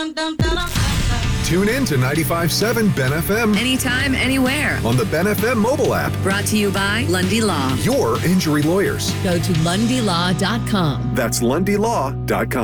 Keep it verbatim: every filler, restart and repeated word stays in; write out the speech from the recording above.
Tune in to ninety-five point seven Ben F M Anytime, anywhere. on the Ben F M mobile app. Brought to you by Lundy Law. Your injury lawyers. Go to lundy law dot com. That's lundy law dot com.